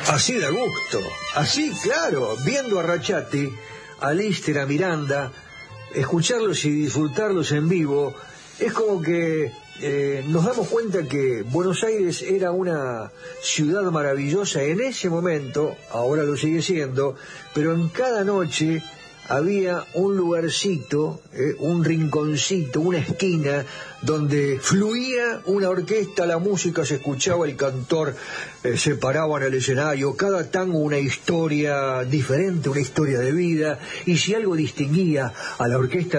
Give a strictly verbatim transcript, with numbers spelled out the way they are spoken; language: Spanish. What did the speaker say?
Así da gusto, así, claro, viendo a Rachati, a Lister, a Miranda, escucharlos y disfrutarlos en vivo, es como que eh, nos damos cuenta que Buenos Aires era una ciudad maravillosa en ese momento, ahora lo sigue siendo, pero en cada noche había un lugarcito, eh, un rinconcito, una esquina, donde fluía una orquesta, la música se escuchaba, el cantor eh, se paraba en el escenario, cada tango una historia diferente, una historia de vida, y si algo distinguía a la orquesta